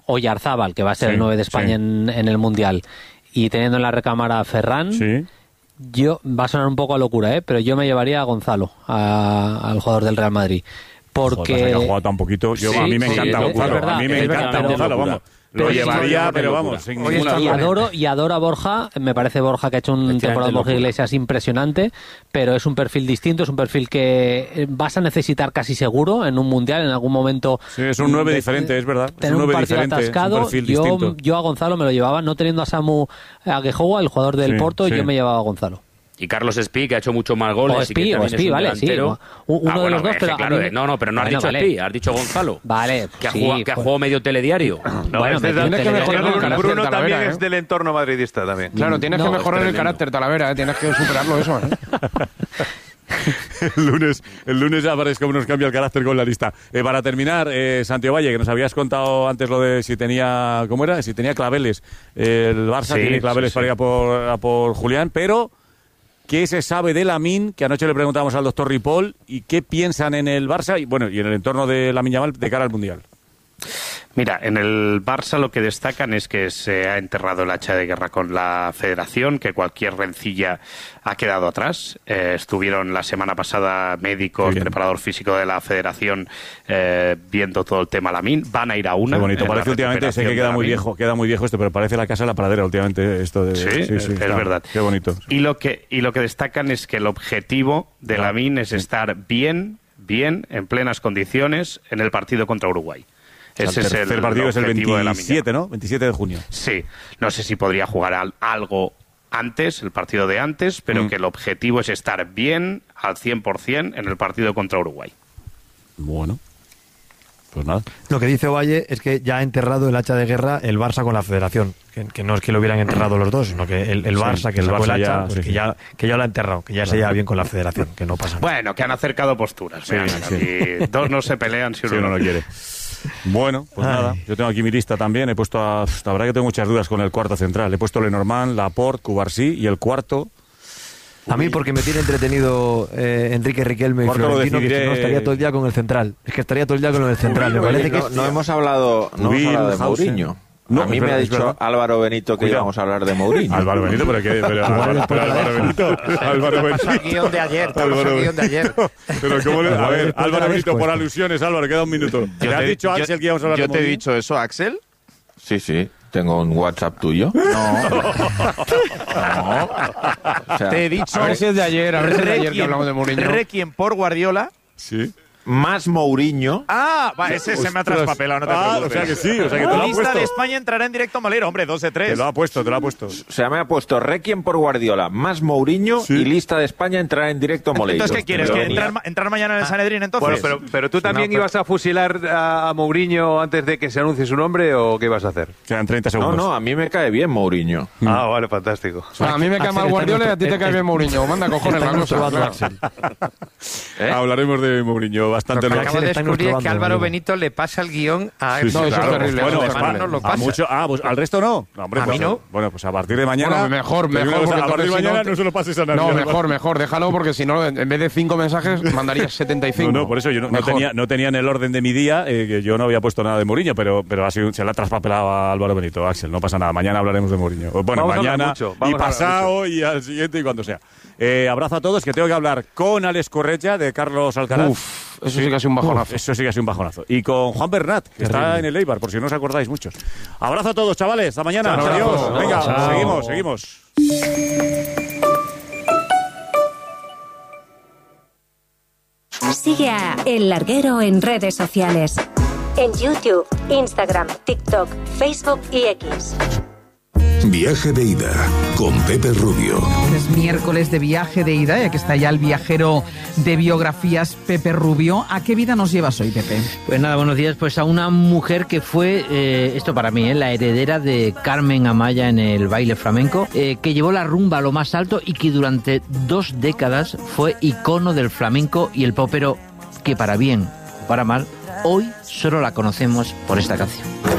Oyarzábal, que va a ser el 9 de España en el Mundial, y teniendo en la recámara a Ferran, va a sonar un poco a locura, pero yo me llevaría a Gonzalo, al jugador del Real Madrid. Porque que ha jugado tan poquito. A mí me encanta Gonzalo. A mí me encanta Gonzalo, vamos. Lo llevaría, pero vamos, sin ninguna duda. Y adoro a Borja. Me parece Borja que ha hecho un temporada de Borja Iglesias impresionante, pero es un perfil distinto, es un perfil que vas a necesitar casi seguro en un Mundial, en algún momento. Sí, es un 9 diferente, es verdad. Tener un partido atascado. Yo a Gonzalo me lo llevaba, no teniendo a Samu Aguejoa, el jugador del Porto, yo me llevaba a Gonzalo. Y Carlos Espí, que ha hecho muchos más goles. O Espí, vale, sí. Uno de los dos, pero... Claro, pero no has dicho Espí, has dicho Gonzalo. Vale. Que ha jugado medio telediario. Bueno, tienes que mejorar el carácter. Bruno también es del entorno madridista también. Claro, tienes que mejorar el carácter, Talavera, tienes que superarlo eso, El lunes ya veréis cómo nos cambia el carácter con la lista. Para terminar, Santiago Valle, que nos habías contado antes lo de si tenía... ¿Cómo era? Si tenía claveles. El Barça tiene claveles para ir a por Julián, pero... ¿Qué se sabe de Lamine? Que anoche le preguntamos al doctor Ripoll, y qué piensan en el Barça y en el entorno de Lamine Yamal de cara al Mundial. Mira, en el Barça lo que destacan es que se ha enterrado el hacha de guerra con la Federación, que cualquier rencilla ha quedado atrás. Estuvieron la semana pasada médicos, preparador físico de la Federación viendo todo el tema Lamine. Van a ir a una. Qué bonito, parece últimamente, sé que queda muy viejo esto, pero parece la casa de la pradera últimamente esto de... Sí, es verdad. Qué bonito. Y lo que destacan es que el objetivo de Lamine es estar bien, en plenas condiciones en el partido contra Uruguay. Ese es el partido es el 27, ¿no? 27 de junio. Sí, no sé si podría jugar algo antes, el partido de antes, pero que el objetivo es estar bien al 100% en el partido contra Uruguay. Bueno, pues nada. Lo que dice Valle es que ya ha enterrado el hacha de guerra el Barça con la Federación, que no es que lo hubieran enterrado los dos, sino que el Barça, que sacó el hacha, que ya lo ha enterrado, que ya se lleva bien con la Federación, que no pasa nada. Bueno, que han acercado posturas. Y dos no se pelean si uno no lo quiere. Bueno, pues nada, yo tengo aquí mi lista también, he puesto la verdad que tengo muchas dudas con el cuarto central, he puesto Lenormand, Laporte, Cubarsí y el cuarto... A mí porque me tiene entretenido Enrique Riquelme y Florentino, que si no estaría todo el día con el central. Es que estaría todo el día con el central. Me parece que no hemos hablado de Mourinho. A mí me ha dicho Álvaro Benito que íbamos a hablar de Mourinho. Álvaro Benito, pero Álvaro Benito. Álvaro Benito. El guión de ayer. Pero ¿cómo a ver, Álvaro Benito, por alusiones, Álvaro, queda un minuto. ¿Te has dicho Axel que íbamos a hablar de Mourinho? ¿Yo te he dicho eso, Axel? Sí. ¿Tengo un WhatsApp tuyo? No. O sea, te he dicho... A ver si es de ayer, que hablamos de Mourinho. Requiem por Guardiola. Sí. Más Mourinho. Ese se me ha traspapelado, no te preocupes. O sea que sí, te lo ha puesto. Lista de España entrará en directo Malero, hombre, 2 de 3. Te lo ha puesto. O sea, me ha puesto Requiem por Guardiola, más Mourinho y lista de España entrará en directo Moleiro. Entonces, ¿qué quieres? ¿Entrar mañana en el Sanedrín, entonces? Bueno, pero tú también ibas a fusilar a Mourinho antes de que se anuncie su nombre, ¿o qué ibas a hacer? Quedan 30 segundos. No, a mí me cae bien Mourinho. Vale, fantástico. A mí me cae mal Guardiola y a ti te cae bien Mourinho. Manda cojones la cosa. Hablaremos de Mourinho bastante. Descubrí que Álvaro Benito le pasa el guión a él. No, eso es terrible. Bueno, lo pasa. Pues al resto no. A mí no. Bueno, pues a partir de mañana... Bueno, mejor. A partir de mañana no se lo pases a nadie. No, mejor. Déjalo, porque si no, en vez de 5 mensajes, mandarías 75. No, por eso yo no tenía en el orden de mi día que yo no había puesto nada de Mourinho, pero se la ha traspapelado a Álvaro Benito, Axel. No pasa nada. Mañana hablaremos de Mourinho. Bueno, mañana y pasado y al siguiente y cuando sea. Abrazo a todos, que tengo que hablar con Alex Correia de Carlos Alcaraz. Eso sí que ha sido un bajonazo. Eso sí que ha sido un bajonazo. Y con Juan Bernat, que está en el Eibar, por si no os acordáis muchos. Abrazo a todos, chavales. Hasta mañana. Adiós. Venga, seguimos. Sigue a El Larguero en redes sociales. En YouTube, Instagram, TikTok, Facebook y X. Viaje de ida con Pepe Rubio. Es miércoles de viaje de ida y aquí está ya el viajero de biografías Pepe Rubio. ¿A qué vida nos llevas hoy, Pepe? Pues nada, buenos días. Pues a una mujer que fue, esto para mí, la heredera de Carmen Amaya en el baile flamenco, que llevó la rumba a lo más alto y que durante 2 décadas fue icono del flamenco y el pop, pero que para bien o para mal, hoy solo la conocemos por esta canción.